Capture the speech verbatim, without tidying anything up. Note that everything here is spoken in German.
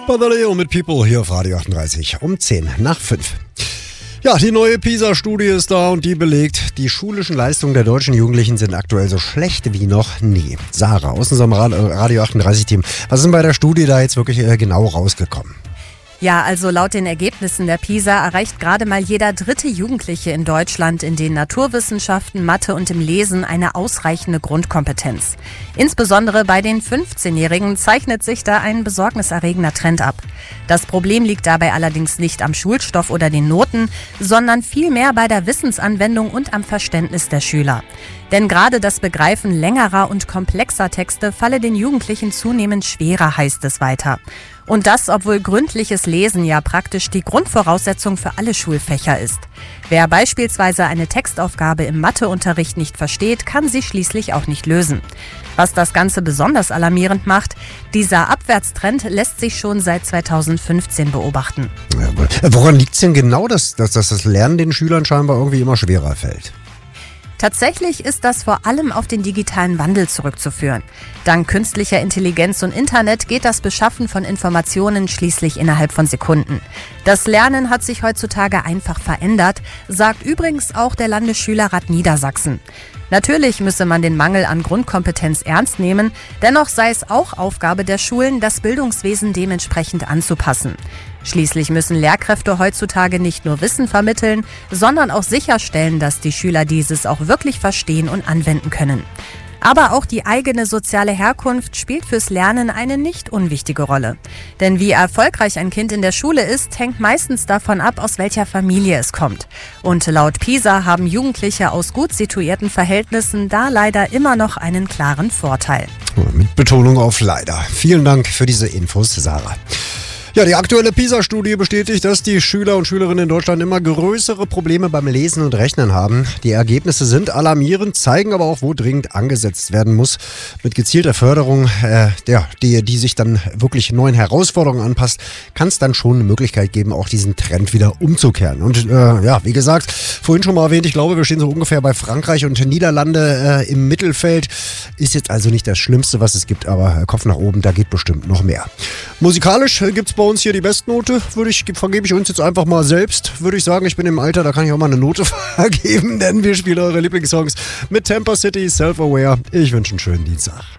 Badaleo mit People hier auf Radio achtunddreißig um zehn nach fünf. Ja, die neue PISA-Studie ist da und die belegt, die schulischen Leistungen der deutschen Jugendlichen sind aktuell so schlecht wie noch nie. Sarah aus unserem Radio achtunddreißig-Team, was ist denn bei der Studie da jetzt wirklich genau rausgekommen? Ja, also laut den Ergebnissen der PISA erreicht gerade mal jeder dritte Jugendliche in Deutschland in den Naturwissenschaften, Mathe und im Lesen eine ausreichende Grundkompetenz. Insbesondere bei den fünfzehnjährigen zeichnet sich da ein besorgniserregender Trend ab. Das Problem liegt dabei allerdings nicht am Schulstoff oder den Noten, sondern vielmehr bei der Wissensanwendung und am Verständnis der Schüler. Denn gerade das Begreifen längerer und komplexer Texte falle den Jugendlichen zunehmend schwerer, heißt es weiter. Und das, obwohl gründliches Lesen ja praktisch die Grundvoraussetzung für alle Schulfächer ist. Wer beispielsweise eine Textaufgabe im Matheunterricht nicht versteht, kann sie schließlich auch nicht lösen. Was das Ganze besonders alarmierend macht, dieser Abwärtstrend lässt sich schon seit zweitausendfünfzehn beobachten. Ja, woran liegt es denn genau, dass, dass das Lernen den Schülern scheinbar irgendwie immer schwerer fällt? Tatsächlich ist das vor allem auf den digitalen Wandel zurückzuführen. Dank künstlicher Intelligenz und Internet geht das Beschaffen von Informationen schließlich innerhalb von Sekunden. Das Lernen hat sich heutzutage einfach verändert, sagt übrigens auch der Landesschülerrat Niedersachsen. Natürlich müsse man den Mangel an Grundkompetenz ernst nehmen, dennoch sei es auch Aufgabe der Schulen, das Bildungswesen dementsprechend anzupassen. Schließlich müssen Lehrkräfte heutzutage nicht nur Wissen vermitteln, sondern auch sicherstellen, dass die Schüler dieses auch wirklich verstehen und anwenden können. Aber auch die eigene soziale Herkunft spielt fürs Lernen eine nicht unwichtige Rolle. Denn wie erfolgreich ein Kind in der Schule ist, hängt meistens davon ab, aus welcher Familie es kommt. Und laut PISA haben Jugendliche aus gut situierten Verhältnissen da leider immer noch einen klaren Vorteil. Mit Betonung auf leider. Vielen Dank für diese Infos, Sarah. Ja, die aktuelle PISA-Studie bestätigt, dass die Schüler und Schülerinnen in Deutschland immer größere Probleme beim Lesen und Rechnen haben. Die Ergebnisse sind alarmierend, zeigen aber auch, wo dringend angesetzt werden muss. Mit gezielter Förderung, äh, der, die, die sich dann wirklich neuen Herausforderungen anpasst, kann es dann schon eine Möglichkeit geben, auch diesen Trend wieder umzukehren. Und äh, ja, wie gesagt, vorhin schon mal erwähnt, ich glaube, wir stehen so ungefähr bei Frankreich und Niederlande äh, im Mittelfeld. Ist jetzt also nicht das Schlimmste, was es gibt, aber Kopf nach oben, da geht bestimmt noch mehr. Musikalisch äh, gibt es bei uns hier die Bestnote, würde ich, vergebe ich uns jetzt einfach mal selbst, würde ich sagen, ich bin im Alter, da kann ich auch mal eine Note vergeben, denn wir spielen eure Lieblingssongs mit Tampa City, Self-Aware. Ich wünsche einen schönen Dienstag.